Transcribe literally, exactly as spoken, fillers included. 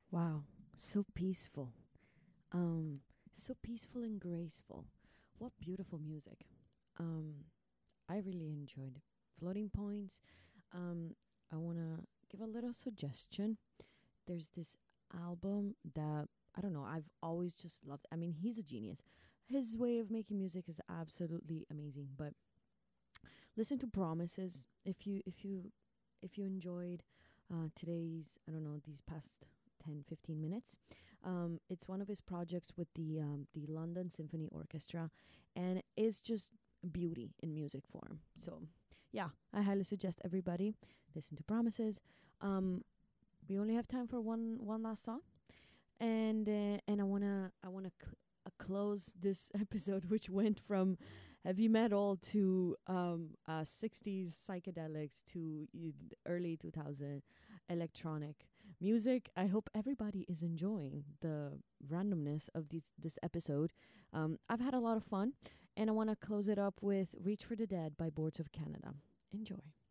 Wow, so peaceful. Um, so peaceful and graceful. What beautiful music. Um, I really enjoyed Floating Points. Um, I want to give a little suggestion. There's this album that I don't know, I've always just loved. I mean, he's a genius. His way of making music is absolutely amazing, but listen to Promises if you if you if you enjoyed uh, today's, I don't know, these past ten fifteen minutes. Um, it's one of his projects with the um, the London Symphony Orchestra, and it's just beauty in music form. So yeah, I highly suggest everybody listen to Promises. Um, we only have time for one one last song, and uh, and I wanna I wanna cl- uh, close this episode, which went from heavy metal to um uh sixties psychedelics to uh, early two thousand electronic music. I hope everybody is enjoying the randomness of this this episode. Um, I've had a lot of fun, and I want to close it up with "Reach for the Dead" by Boards of Canada. Enjoy.